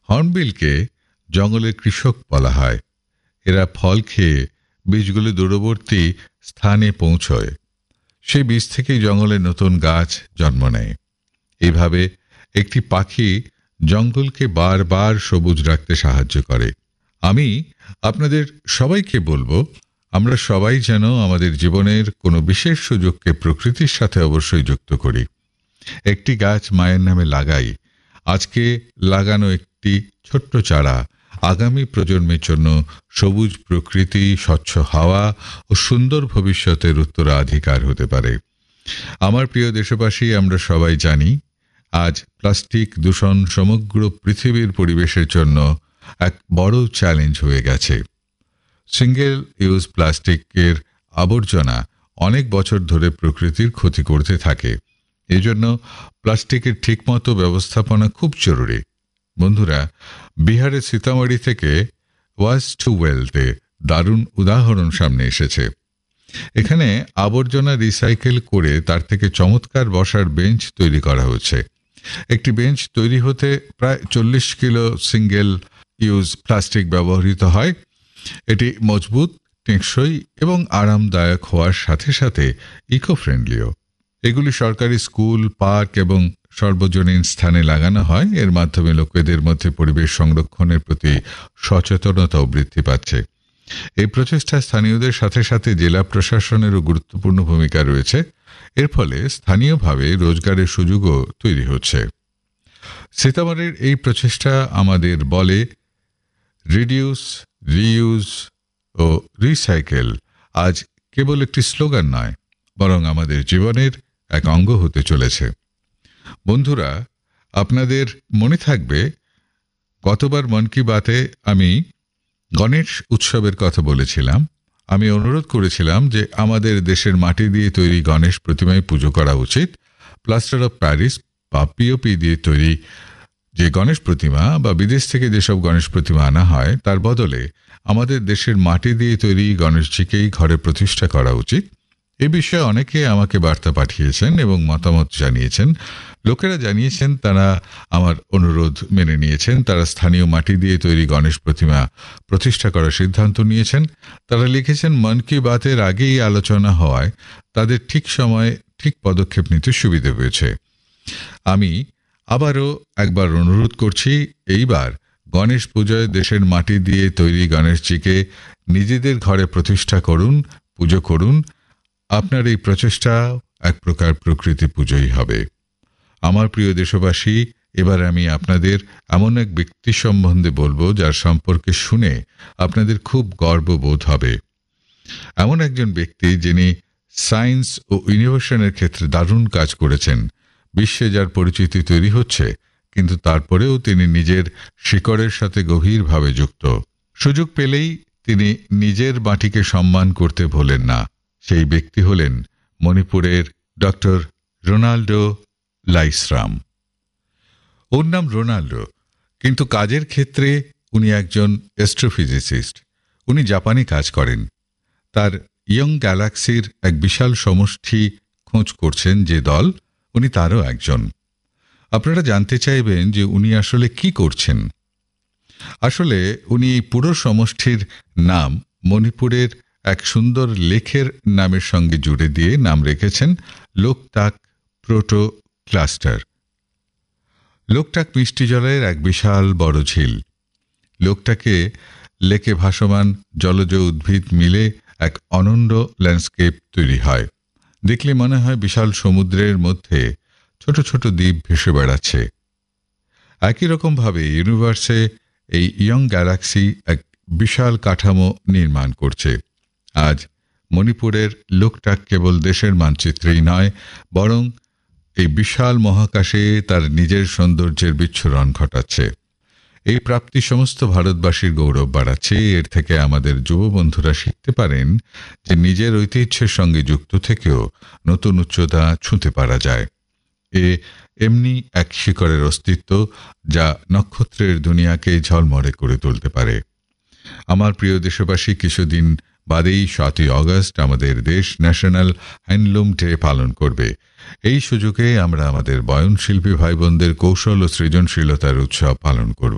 হর্নবিলকে জঙ্গলের কৃষক বলা হয়। এরা ফল খেয়ে বীজগুলি দূরবর্তী স্থানে পৌঁছয়। সেই বীজ থেকেই জঙ্গলে নতুন গাছ জন্ম নেয়। এইভাবে একটি পাখি জঙ্গলকে বারবার সবুজ রাখতে সাহায্য করে। আমি আপনাদের সবাইকে বলবো, আমরা সবাই যেন আমাদের জীবনের কোনো বিশেষ সুযোগকে প্রকৃতির সাথে অবশ্যই যুক্ত করি। একটি গাছ মায়ের নামে লাগাই। আজকে লাগানো একটি ছোট্ট চারা আগামী প্রজন্মের জন্য সবুজ প্রকৃতি, স্বচ্ছ হাওয়া ও সুন্দর ভবিষ্যতের উত্তরাধিকার হতে পারে। আমার প্রিয় দেশবাসী, আমরা সবাই জানি আজ প্লাস্টিক দূষণ সমগ্র পৃথিবীর পরিবেশের জন্য এক বড় চ্যালেঞ্জ হয়ে গেছে। সিঙ্গেল ইউজ প্লাস্টিকের আবর্জনা অনেক বছর ধরে প্রকৃতির ক্ষতি করতে থাকে। এজন্য প্লাস্টিকের ঠিকমতো ব্যবস্থাপনা খুব জরুরি। বন্ধুরা, বিহারের সীতামঢ়ি থেকে ওয়াস্ট টু ওয়েলথে দারুণ উদাহরণ সামনে এসেছে। এখানে আবর্জনা রিসাইকেল করে তার থেকে চমৎকার বসার বেঞ্চ তৈরি করা হচ্ছে। একটি বেঞ্চ তৈরি হতে প্রায় 40 কিলো সিঙ্গেল ইউজ প্লাস্টিক ব্যবহৃত হয়। এটি মজবুত, টেকসই এবং আরামদায়ক হওয়ার সাথে সাথে ইকো ফ্রেন্ডলিও। এগুলি সরকারি স্কুল, পার্ক এবং সর্বজনীন স্থানে লাগানো হয়। এর মাধ্যমে লোকেদের মধ্যে পরিবেশ সংরক্ষণের প্রতি সচেতনতাও বৃদ্ধি পাচ্ছে। এই প্রচেষ্টা স্থানীয়দের সাথে সাথে জেলা প্রশাসনেরও গুরুত্বপূর্ণ ভূমিকা রয়েছে। এর ফলে স্থানীয়ভাবে রোজগারের সুযোগও তৈরি হচ্ছে। সীতামঢ়ির এই প্রচেষ্টা আমাদের বলে, রিডিউস, রিইউজ ও রিসাইকেল আজ কেবল একটি স্লোগান নয়, বরং আমাদের জীবনের এক অঙ্গ হতে চলেছে। বন্ধুরা, আপনাদের মনে থাকবে গতবার মন কি বাতে আমি গণেশ উৎসবের কথা বলেছিলাম। আমি অনুরোধ করেছিলাম যে আমাদের দেশের মাটি দিয়ে তৈরি গণেশ প্রতিমায় পুজো করা উচিত। প্লাস্টার অফ প্যারিস বা পিওপি দিয়ে তৈরি যে গণেশ প্রতিমা বা বিদেশ থেকে যেসব গণেশ প্রতিমা আনা হয়, তার বদলে আমাদের দেশের মাটি দিয়ে তৈরি গণেশজিকেই ঘরে প্রতিষ্ঠা করা উচিত। এ বিষয়ে অনেকে আমাকে বার্তা পাঠিয়েছেন এবং মতামত জানিয়েছেন। লোকেরা জানিয়েছেন তারা আমার অনুরোধ মেনে নিয়েছেন। তারা স্থানীয় মাটি দিয়ে তৈরি গণেশ প্রতিমা প্রতিষ্ঠা করার সিদ্ধান্ত নিয়েছেন। তারা লিখেছেন, মন কি বাতের আগেই আলোচনা হওয়ায় তাদের ঠিক সময়ে ঠিক পদক্ষেপ নিতে সুবিধা হয়েছে। আমি আবারও একবার অনুরোধ করছি, এইবার গণেশ পুজোয় দেশের মাটি দিয়ে তৈরি গণেশজিকে নিজেদের ঘরে প্রতিষ্ঠা করুন, পুজো করুন। আপনার এই প্রচেষ্টা এক প্রকার প্রকৃতি পুজোই হবে। আমার প্রিয় দেশবাসী, এবার আমি আপনাদের এমন এক ব্যক্তি সম্বন্ধে বলবো যার সম্পর্কে শুনে আপনাদের খুব গর্ববোধ হবে। এমন একজন ব্যক্তি যিনি সায়েন্স ও ইনোভেশনের ক্ষেত্রে দারুণ কাজ করেছেন। বিশ্বে যার পরিচিতি তৈরি হচ্ছে, কিন্তু তারপরেও তিনি নিজের শিকড়ের সাথে গভীরভাবে যুক্ত। সুযোগ পেলেই তিনি নিজের মাটিকে সম্মান করতে ভোলেন না। সেই ব্যক্তি হলেন মণিপুরের ডক্টর রোনাল্ডো লাইসরাম। ওর নাম রোনাল্ডো, কিন্তু কাজের ক্ষেত্রে উনি একজন অ্যাস্ট্রোফিজিসিস্ট। উনি জাপানে কাজ করেন। তার ইয়ং গ্যালাক্সির এক বিশাল সমষ্টি খোঁজ করছেন যে দল, উনি তারও একজন। আপনারা জানতে চাইবেন যে উনি আসলে কি করছেন। আসলে উনি পুরো সমষ্টির নাম মণিপুরের এক সুন্দর লেকের নামের সঙ্গে জুড়ে দিয়ে নাম রেখেছেন লোকটাক প্রোটো ক্লাস্টার। লোকটাক মিষ্টি জলের এক বিশাল বড় ঝিল। লোকটাকে লেকে ভাসমান জলজ উদ্ভিদ মিলে এক অনন্য ল্যান্ডস্কেপ তৈরি হয়। দেখলে মনে হয় বিশাল সমুদ্রের মধ্যে ছোট ছোট দ্বীপ ভেসে বেড়াচ্ছে। একই রকমভাবে ইউনিভার্সে এই ইয়ং গ্যালাক্সি এক বিশাল কাঠামো নির্মাণ করছে। আজ মণিপুরের লোকটাক কেবল দেশের মানচিত্রেই নয়, বরং এই বিশাল মহাকাশে তার নিজের সৌন্দর্যের বিচ্ছুরণ ঘটাচ্ছে। এই প্রাপ্তি সমস্ত ভারতবাসীর গৌরব বাড়াচ্ছে। এর থেকে আমাদের যুব বন্ধুরা শিখতে পারেন যে নিজের ঐতিহ্যের সঙ্গে যুক্ত থেকেও নতুন উচ্চতা ছুঁতে পারা যায়। এমনি এক শিকড়ের অস্তিত্ব যা নক্ষত্রের দুনিয়াকে ঝলমলে করে তুলতে পারে। আমার প্রিয় দেশবাসী, কিছুদিন বাদেই 7ই অগস্ট আমাদের দেশ ন্যাশনাল হ্যান্ডলুম ডে পালন করবে। এই সুযোগে আমরা আমাদের বয়নশিল্পী ভাই বোনদের কৌশল ও সৃজনশীলতার উৎসব পালন করব।